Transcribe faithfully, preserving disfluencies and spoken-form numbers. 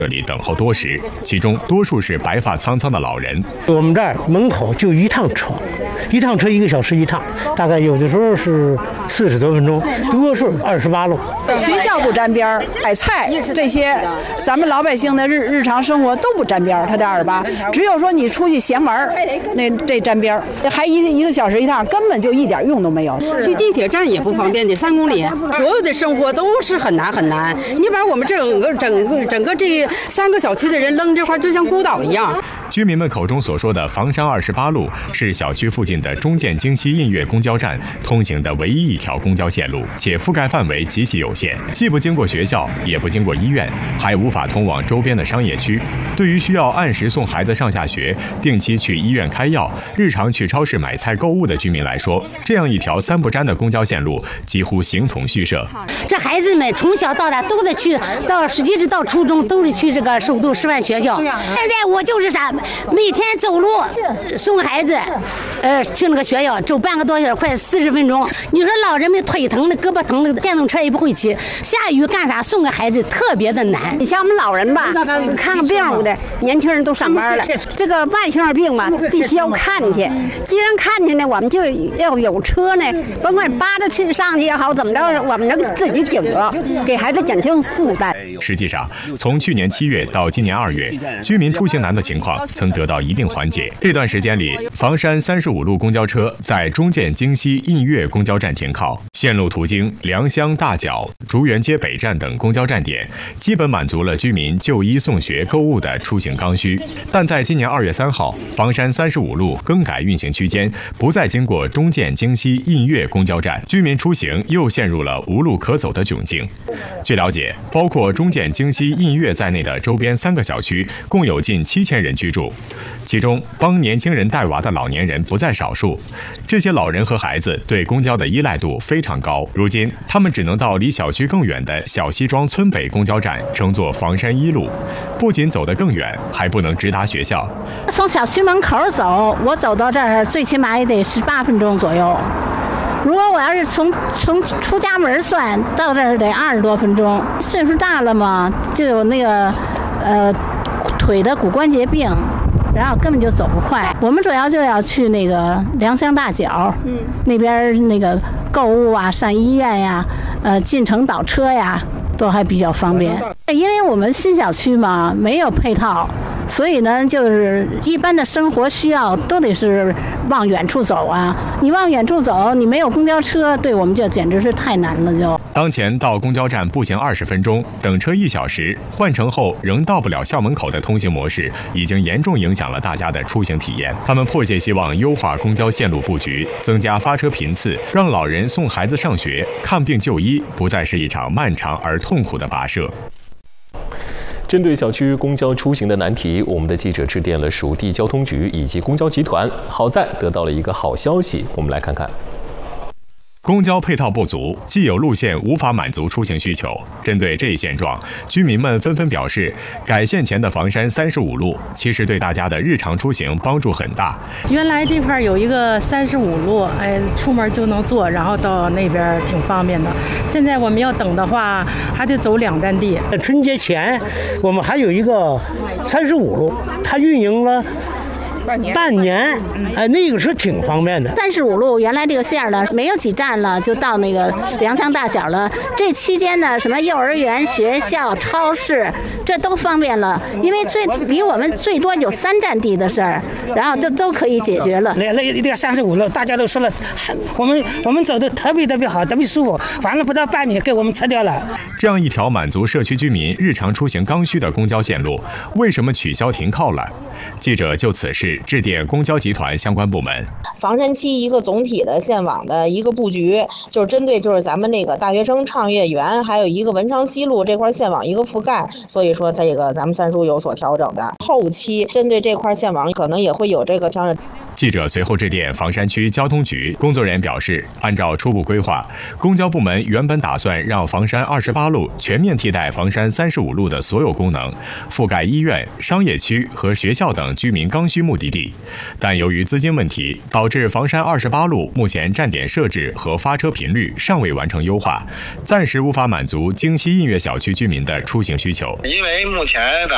这里等候多时，其中多数是白发苍苍的老人。 我们这儿门口就一趟车，一趟车一个小时一趟，大概有的时候是四十多分钟，多数二十八路。 学校不沾边儿，买菜这些，咱们老百姓的日日常生活都不沾边儿。他这二十八，只有说你出去闲玩儿，那这沾边儿，还一一个小时一趟，根本就一点用都没有。 去地铁站也不方便，得三公里，所有的生活都是很难很难。你把我们整个整个整个这三个小区的人扔这块，就像孤岛一样。 居民们口中所说的房山二十八路是小区附近的中建京西印悦公交站通行的唯一一条公交线路，且覆盖范围极其有限，既不经过学校，也不经过医院，还无法通往周边的商业区。对于需要按时送孩子上下学、定期去医院开药、日常去超市买菜购物的居民来说，这样一条三不沾的公交线路几乎形同虚设。 这孩子们从小到大都得去，到实际是到初中都得去这个首都师范学校。现在我就是啥，每天走路送孩子，呃，去那个学校走半个多小时，快四十分钟。你说老人们腿疼的、胳膊疼的，电动车也不会骑，下雨干啥送个孩子特别的难。 你像我们老人吧，看个病的，年轻人都上班了，这个慢性病吧，必须要看去。既然看去呢，我们就要有车呢，甭管扒着去上去也好，怎么着，我们能自己解决，给孩子减轻负担。 实际上，从去年七月到今年二月，居民出行难的情况曾得到一定缓解。这段时间里，房山三十五路公交车在中建京西印悦公交站停靠，线路途经良乡大角、竹园街北站等公交站点，基本满足了居民就医、送学、购物的出行刚需。但在今年二月三号，房山三十五路更改运行区间，不再经过中建京西印悦公交站，居民出行又陷入了无路可走的窘境。据了解，包括中建京西印悦在内的周边三个小区共有近七千人居住，其中帮年轻人带娃的老年人不在少数。这些老人和孩子对公交的依赖度非常高，如今他们只能到离小区更远的小西庄村北公交站乘坐房山一路，不仅走得更远，还不能直达学校。 从小区门口走，我走到这儿最起码也得十八分钟左右。如果我要是从从出家门算到这儿得二十多分钟。岁数大了嘛，就有那个呃腿的骨关节病，然后根本就走不快。我们主要就要去那个良乡大角，嗯，那边那个购物啊、上医院呀、呃进城倒车呀，都还比较方便。因为我们新小区嘛，没有配套。所以呢，就是一般的生活需要都得是往远处走啊。你往远处走，你没有公交车，对我们就简直是太难了就。 当前到公交站步行二十分钟，等车一小时，换乘后仍到不了校门口的通行模式，已经严重影响了大家的出行体验。他们迫切希望优化公交线路布局，增加发车频次，让老人送孩子上学、看病就医不再是一场漫长而痛苦的跋涉。 针对小区公交出行的难题，我们的记者致电了属地交通局以及公交集团，好在得到了一个好消息，我们来看看。 公交配套不足，既有路线无法满足出行需求。针对这一现状，居民们纷纷表示，改线前的房山三十五路其实对大家的日常出行帮助很大。 原来这块有一个三十五路，哎，出门就能坐，然后到那边挺方便的。现在我们要等的话，还得走两站地。 春节前，我们还有一个三十五路，它运营了半年，哎，那个是挺方便的。 三十五路原来这个线呢，没有几站了，就到那个良乡大小了。这期间呢，什么幼儿园、学校、超市，这都方便了。因为最离我们最多有三站地的事儿，然后这都可以解决了。 那那那个三十五路，大家都说了，我们我们走的特别特别好，特别舒服。完了不到半年给我们撤掉了。 这样一条满足社区居民日常出行刚需的公交线路，为什么取消停靠了？记者就此事致电公交集团相关部门。 房山区一个总体的线网的一个布局，就是针对就是咱们那个大学生畅悦园，还有一个文昌西路这块线网一个覆盖，所以说这个咱们三叔有所调整的。后期针对这块线网可能也会有这个调整。 记者随后致电房山区交通局，工作人员表示，按照初步规划，公交部门原本打算让房山二十八路全面替代房山三十五路的所有功能，覆盖医院、商业区和学校等居民刚需目的地。但由于资金问题，导致房山二十八路目前站点设置和发车频率尚未完成优化，暂时无法满足京西印悦小区居民的出行需求。 因为目前咱